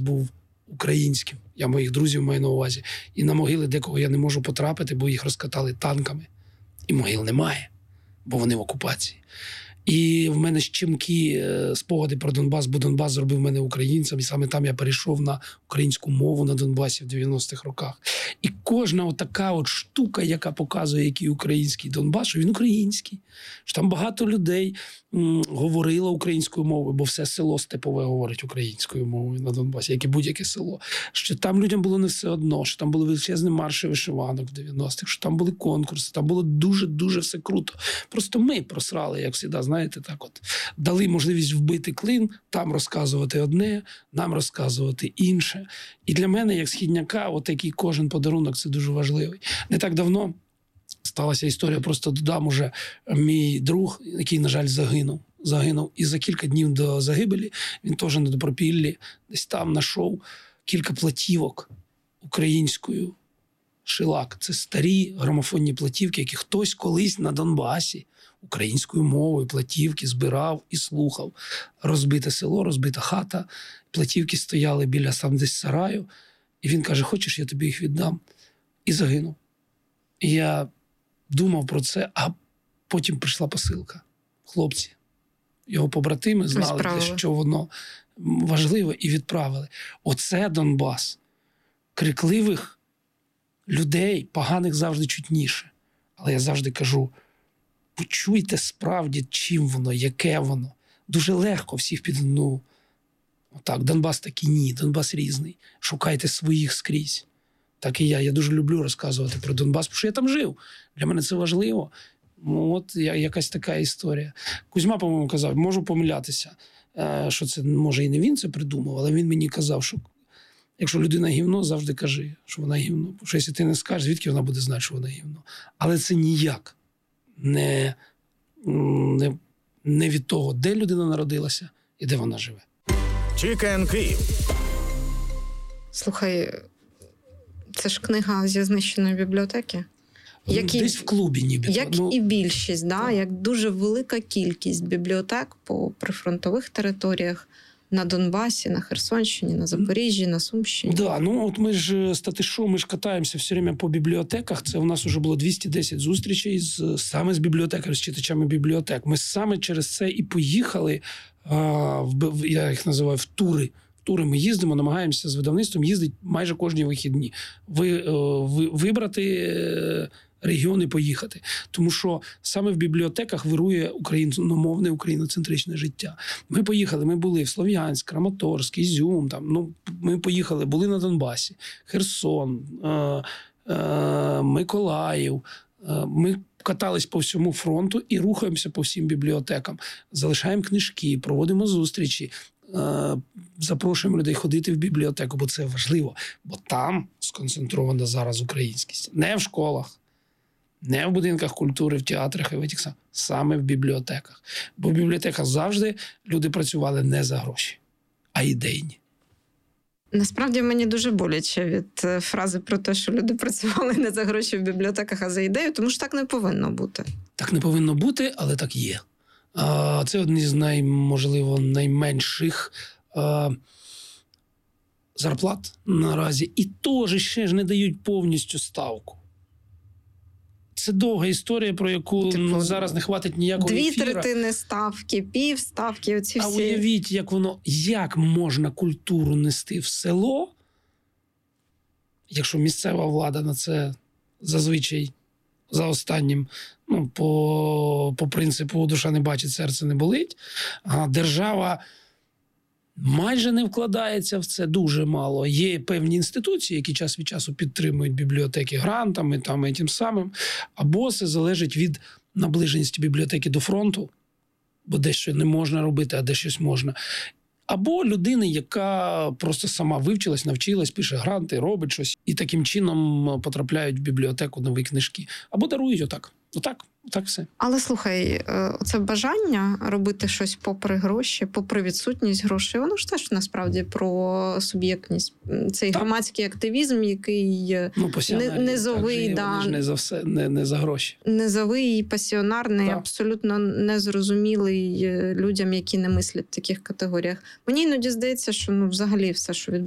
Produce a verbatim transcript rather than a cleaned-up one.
був українським. Я моїх друзів маю на увазі. І на могили декого я не можу потрапити, бо їх розкатали танками. І могил немає, бо вони в окупації. І в мене щемкі спогади про Донбас, бо Донбас зробив мене українцем, і саме там я перейшов на українську мову на Донбасі в дев'яностих роках. І кожна отака от штука, яка показує, який український Донбас, що він український, що там багато людей м, говорило українською мовою, бо все село степове говорить українською мовою на Донбасі, як і будь-яке село. Що там людям було не все одно, що там були величезні марші вишиванок в дев'яностих, що там були конкурси, там було дуже-дуже все круто. Просто ми просрали, як завжди, знаєте, так от, дали можливість вбити клин, там розказувати одне, нам розказувати інше. І для мене, як східняка, от такий кожен подарунок, це дуже важливий. Не так давно сталася історія, просто додам уже, мій друг, який, на жаль, загинув. Загинув. І за кілька днів до загибелі він теж на Добропіллі десь там знайшов кілька платівок українською. Шилак. Це старі грамофонні платівки, які хтось колись на Донбасі українською мовою платівки збирав і слухав. Розбите село, розбита хата, платівки стояли біля сам десь сараю. І він каже, хочеш, я тобі їх віддам? І загинув. І я думав про це, а потім прийшла посилка. Хлопці, його побратими знали, що воно важливе, і відправили. Оце Донбас. Крикливих людей, поганих завжди чутніше. Але я завжди кажу, почуйте справді, чим воно, яке воно. Дуже легко всіх під одну. Отак, Донбас такий ні, Донбас різний. Шукайте своїх скрізь. Так і я. Я дуже люблю розказувати про Донбас, тому що я там жив. Для мене це важливо. Ну, от якась така історія. Кузьма, по-моєму, казав, можу помилятися, що це, може, і не він це придумав, але він мені казав, що якщо людина гівно, завжди кажи, що вона гівно. Бо що якщо ти не скажеш, звідки вона буде знати, що вона гівно. Але це ніяк не, не, не від того, де людина народилася і де вона живе. Чікен Київ. Слухай, це ж книга зі знищеної бібліотеки. Як Десь і, в клубі нібито. Як ну, і більшість, да? Як дуже велика кількість бібліотек по прифронтових територіях, на Донбасі, на Херсонщині, на Запоріжжі, на Сумщині. Да, ну от ми ж з Татишу, ми ж катаємося все время по бібліотеках. Це у нас вже було двісті десять зустрічей з, саме з бібліотекарями, з читачами бібліотек. Ми саме через це і поїхали, а, в, я їх називаю, в тури. В тури ми їздимо, намагаємося з видавництвом їздити майже кожні вихідні. Ви, ви, вибрати регіони, поїхати. Тому що саме в бібліотеках вирує україномовне, україноцентричне життя. Ми поїхали, ми були в Слов'янськ, Краматорськ, Ізюм, там, ну, ми поїхали, були на Донбасі, Херсон, е, е, Миколаїв. Е, ми катались по всьому фронту і рухаємося по всім бібліотекам. Залишаємо книжки, проводимо зустрічі, е, запрошуємо людей ходити в бібліотеку, бо це важливо. Бо там сконцентрована зараз українськість. Не в школах, не в будинках культури, в театрах і в этих, саме в бібліотеках. Бо в бібліотеках завжди люди працювали не за гроші, а ідейні. Насправді мені дуже боляче від фрази про те, що люди працювали не за гроші в бібліотеках, а за ідею, тому що так не повинно бути. Так не повинно бути, але так є. Це одні з, най, можливо, найменших зарплат наразі. І теж ще ж не дають повністю ставку. Це довга історія, про яку типу, ну, зараз не хватить ніякого дві ефіра. Дві третини ставки, пів ставки, оці а всі... А уявіть, як воно, як можна культуру нести в село, якщо місцева влада на це зазвичай за останнім, ну, по, по принципу душа не бачить, серце не болить, а держава майже не вкладається в це, дуже мало. Є певні інституції, які час від часу підтримують бібліотеки грантами там, і тим самим. Або це залежить від наближеності бібліотеки до фронту, бо дещо не можна робити, а де щось можна. Або людини, яка просто сама вивчилась, навчилась, пише гранти, робить щось, і таким чином потрапляють в бібліотеку нові книжки. Або дарують отак. Отак, отак все. Але слухай, оце бажання робити щось попри гроші, попри відсутність грошей, воно ж теж насправді про суб'єктність. Цей так. громадський активізм, який ну, не, низовий, так, да, не за все, не, не за гроші. Низовий, пасіонарний, так. абсолютно незрозумілий людям, які не мислять в таких категоріях. Мені іноді здається, що ну, взагалі все, що відбувається,